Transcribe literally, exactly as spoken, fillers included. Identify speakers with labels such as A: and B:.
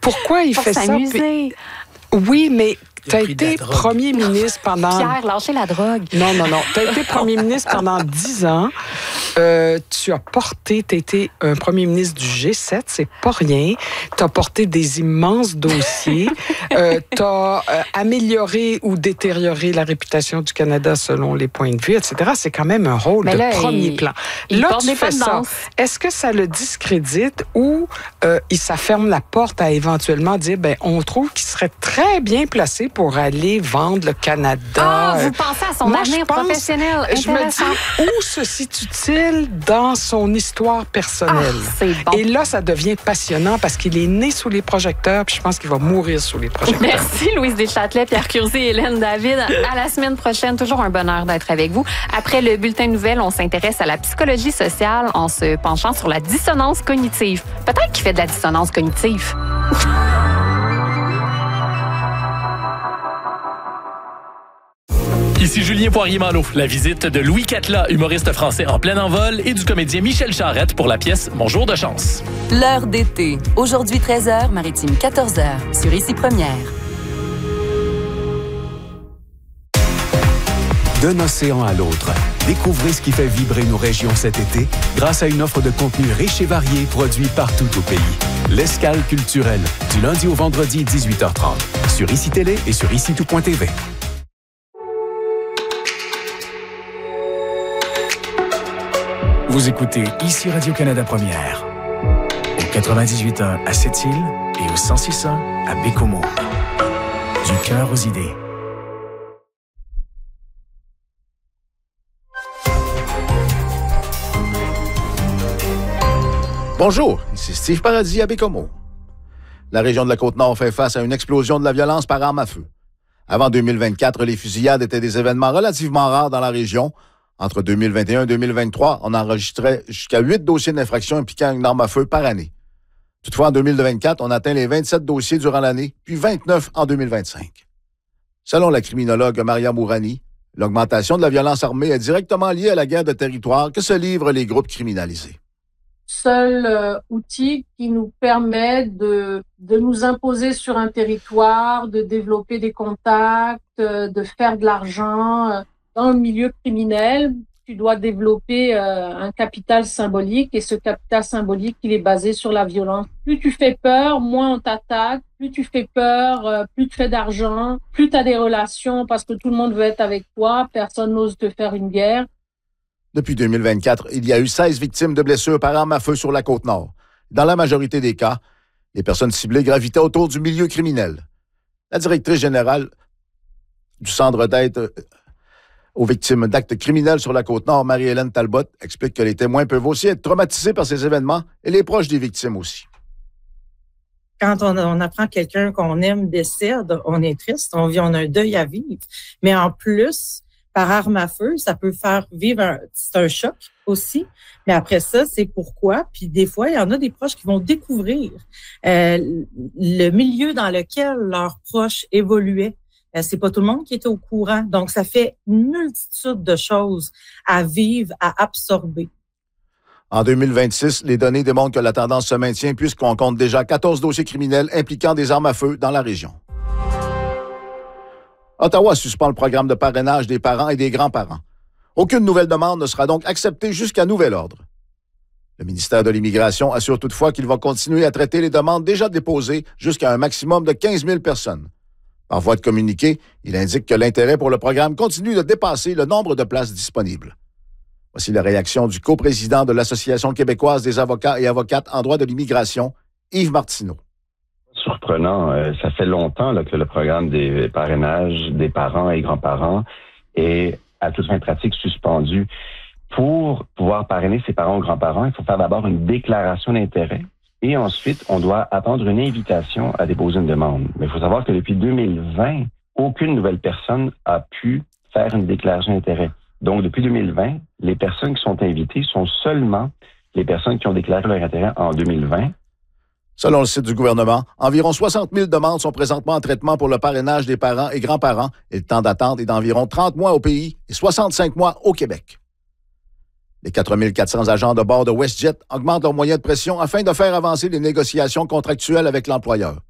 A: pourquoi il
B: Pour
A: fait ça?
B: s'amuser.
A: Puis, oui, mais tu as été premier ministre pendant...
B: Pierre, lâchez la drogue.
A: Non, non, non. Tu as été premier ministre pendant dix ans. Euh, tu as porté, tu as été un premier ministre du G sept, c'est pas rien. Tu as porté des immenses dossiers. euh, tu as euh, amélioré ou détérioré la réputation du Canada selon les points de vue, et cetera. C'est quand même un rôle
B: Mais
A: de
B: là,
A: premier
B: il,
A: plan.
B: Il
A: là,
B: porte
A: tu
B: des
A: fais
B: pas de
A: ça.
B: danse.
A: Est-ce que ça le discrédite ou euh, il ça ferme la porte à éventuellement dire, ben, on trouve qu'il serait très bien placé pour aller vendre le Canada?
B: Ah, vous pensez à son
A: Moi,
B: avenir
A: je pense-
B: professionnel.
A: Je me
B: Intéressant.
A: dis, où se situe-t-il dans son histoire personnelle?
B: Ah, c'est bon.
A: Et là, ça devient passionnant parce qu'il est né sous les projecteurs, puis je pense qu'il va mourir sous les projecteurs.
B: Merci Louise Deschâtelet, Pierre Curzi et Hélène David. À la semaine prochaine, toujours un bonheur d'être avec vous. Après le bulletin de nouvelles, on s'intéresse à la psychologie sociale en se penchant sur la dissonance cognitive. Peut-être qu'il fait de la dissonance cognitive.
C: Ici Julien Poirier-Malo. La visite de Louis Catla, humoriste français en plein envol, et du comédien Michel Charette pour la pièce Mon jour de chance.
D: L'heure d'été. Aujourd'hui treize heures, Maritime quatorze heures, sur Ici Première.
E: D'un océan à l'autre, découvrez ce qui fait vibrer nos régions cet été grâce à une offre de contenu riche et varié produit partout au pays. L'Escale culturelle, du lundi au vendredi dix-huit heures trente, sur Ici Télé et sur ici tout point t v.
F: Vous écoutez Ici Radio-Canada Première, au quatre-vingt-dix-huit point un à Sept-Îles et au cent six point un à Bécomo. Du cœur aux idées.
G: Bonjour, ici Steve Paradis à Bécomo. La région de la Côte-Nord fait face à une explosion de la violence par arme à feu. Avant deux mille vingt-quatre, les fusillades étaient des événements relativement rares dans la région. Entre deux mille vingt et un et deux mille vingt-trois, on enregistrait jusqu'à huit dossiers d'infraction impliquant une arme à feu par année. Toutefois, en deux mille vingt-quatre, on atteint les vingt-sept dossiers durant l'année, puis vingt-neuf en deux mille vingt-cinq. Selon la criminologue Maria Mourani, l'augmentation de la violence armée est directement liée à la guerre de territoire que se livrent les groupes criminalisés.
H: Seul euh, outil qui nous permet de, de nous imposer sur un territoire, de développer des contacts, euh, de faire de l'argent. Euh, dans le milieu criminel, tu dois développer euh, un capital symbolique et ce capital symbolique, il est basé sur la violence. Plus tu fais peur, moins on t'attaque. Plus tu fais peur, euh, plus tu fais d'argent, plus tu as des relations parce que tout le monde veut être avec toi, personne n'ose te faire une guerre.
G: Depuis deux mille vingt-quatre, il y a eu seize victimes de blessures par arme à feu sur la Côte-Nord. Dans la majorité des cas, les personnes ciblées gravitaient autour du milieu criminel. La directrice générale du Centre d'aide aux victimes d'actes criminels sur la Côte-Nord, Marie-Hélène Talbot, explique que les témoins peuvent aussi être traumatisés par ces événements et les proches des victimes aussi.
I: Quand on, on apprend que quelqu'un qu'on aime décède, on est triste, on vit, on a un deuil à vivre. Mais en plus, par arme à feu, ça peut faire vivre un, c'est un choc aussi. Mais après ça, c'est pourquoi. Puis des fois, il y en a des proches qui vont découvrir euh, le milieu dans lequel leurs proches évoluaient. Euh, c'est pas tout le monde qui était au courant. Donc, ça fait une multitude de choses à vivre, à absorber.
G: En deux mille vingt-six, les données démontrent que la tendance se maintient puisqu'on compte déjà quatorze dossiers criminels impliquant des armes à feu dans la région. Ottawa suspend le programme de parrainage des parents et des grands-parents. Aucune nouvelle demande ne sera donc acceptée jusqu'à nouvel ordre. Le ministère de l'Immigration assure toutefois qu'il va continuer à traiter les demandes déjà déposées jusqu'à un maximum de quinze mille personnes. Par voie de communiqué, il indique que l'intérêt pour le programme continue de dépasser le nombre de places disponibles. Voici la réaction du coprésident de l'Association québécoise des avocats et avocates en droit de l'immigration, Yves Martineau.
J: Surprenant. Euh, ça fait longtemps là, que le programme des parrainages des parents et grands-parents est à toute fin pratique suspendu. Pour pouvoir parrainer ses parents ou grands-parents, il faut faire d'abord une déclaration d'intérêt et ensuite, on doit attendre une invitation à déposer une demande. Mais il faut savoir que depuis deux mille vingt, aucune nouvelle personne a pu faire une déclaration d'intérêt. Donc, depuis deux mille vingt, les personnes qui sont invitées sont seulement les personnes qui ont déclaré leur intérêt en deux mille vingt.
G: Selon le site du gouvernement, environ soixante mille demandes sont présentement en traitement pour le parrainage des parents et grands-parents et le temps d'attente est d'environ trente mois au pays et soixante-cinq mois au Québec. Les quatre mille quatre cents agents de bord de WestJet augmentent leurs moyens de pression afin de faire avancer les négociations contractuelles avec l'employeur.